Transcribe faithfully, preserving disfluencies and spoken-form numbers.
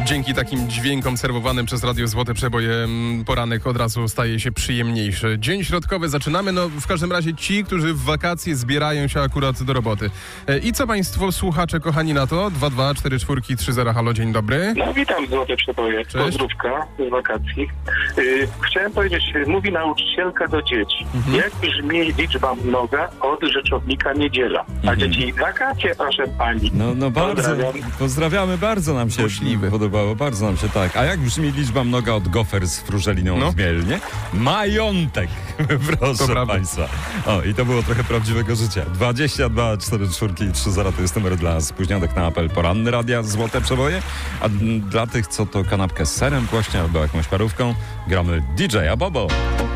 Dzięki takim dźwiękom serwowanym przez Radio Złote Przeboje poranek od razu staje się przyjemniejszy. Dzień środkowy zaczynamy, no w każdym razie ci, którzy w wakacje zbierają się akurat do roboty. I co państwo słuchacze kochani na to? dwa dwa cztery cztery trzy zero, halo, dzień dobry. No witam Złote Przeboje, Cześć. Pozdrówka z wakacji. Yy, chciałem powiedzieć, mówi nauczycielka do dzieci, mhm. jak brzmi liczba mnoga od rzeczownika niedziela. A mhm. dzieci, wakacje proszę pani. No, no bardzo, Pozdrawiam. pozdrawiamy, bardzo nam się Możliwe. podobało, bardzo nam się tak. A jak brzmi liczba mnoga od gofer z frużeliną No. w Mielnie? Majątek, proszę prawda. państwa. O, i to było trochę prawdziwego życia. dwadzieścia dwa czterdzieści cztery trzy zero to jest numer dla spóźnionych na apel poranny Radia Złote Przeboje, a dla tych, co to kanapkę z serem właśnie albo jakąś parówką, gramy D J-a Bobo.